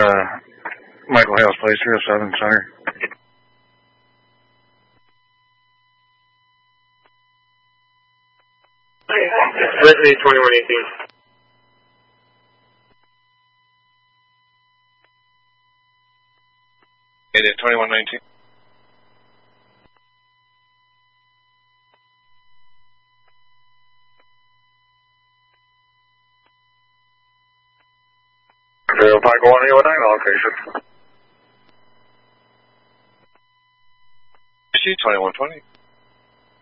Michael Hale's place here, 7 Center. Brittany, 2118. It is 2119. Zero Pike 189 location. C 2120.